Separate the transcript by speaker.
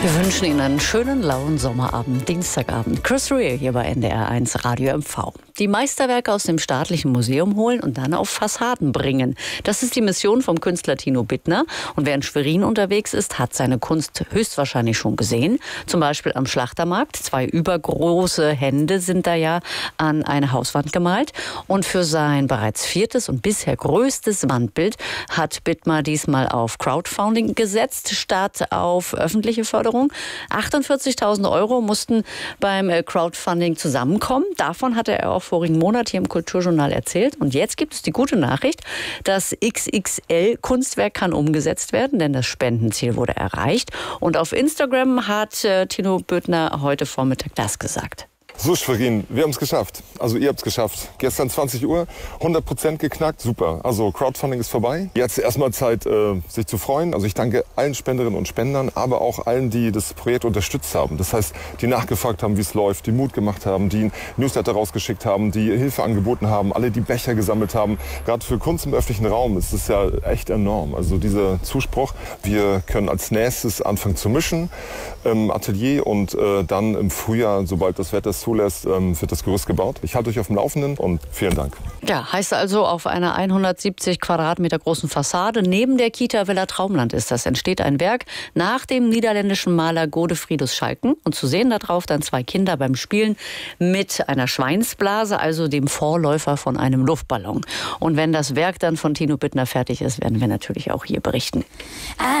Speaker 1: Wir wünschen Ihnen einen schönen, lauen Sommerabend, Dienstagabend. Chris Rea hier bei NDR1 Radio MV. Die Meisterwerke aus dem Staatlichen Museum holen und dann auf Fassaden bringen. Das ist die Mission vom Künstler Tino Bittner. Und wer in Schwerin unterwegs ist, hat seine Kunst höchstwahrscheinlich schon gesehen. Zum Beispiel am Schlachtermarkt. 2 übergroße Hände sind da ja an eine Hauswand gemalt. Und für sein bereits 4. und bisher größtes Wandbild hat Bittner diesmal auf Crowdfunding gesetzt, statt auf öffentliche Förderung. 48.000 € mussten beim Crowdfunding zusammenkommen. Davon hatte er auch vorigen Monat hier im Kulturjournal erzählt. Und jetzt gibt es die gute Nachricht, das XXL-Kunstwerk kann umgesetzt werden, denn das Spendenziel wurde erreicht. Und auf Instagram hat Tino Bittner heute Vormittag das gesagt.
Speaker 2: So, Schwerin, wir haben es geschafft. Also ihr habt es geschafft. Gestern 20 Uhr, 100% geknackt, super. Also Crowdfunding ist vorbei. Jetzt erstmal Zeit, sich zu freuen. Also ich danke allen Spenderinnen und Spendern, aber auch allen, die das Projekt unterstützt haben. Das heißt, die nachgefragt haben, wie es läuft, die Mut gemacht haben, die Newsletter rausgeschickt haben, die Hilfe angeboten haben, alle die Becher gesammelt haben. Gerade für Kunst im öffentlichen Raum ist es ja echt enorm. Also dieser Zuspruch, wir können als nächstes anfangen zu mischen im Atelier und dann im Frühjahr, sobald das Wetter es zulässt, wird das Gerüst gebaut. Ich halte euch auf dem Laufenden und vielen Dank.
Speaker 1: Ja, heißt also, auf einer 170 Quadratmeter großen Fassade neben der Kita Villa Traumland ist das, entsteht ein Werk nach dem niederländischen Maler Godefriedus Schalken. Und zu sehen darauf dann 2 Kinder beim Spielen mit einer Schweinsblase, also dem Vorläufer von einem Luftballon. Und wenn das Werk dann von Tino Bittner fertig ist, werden wir natürlich auch hier berichten.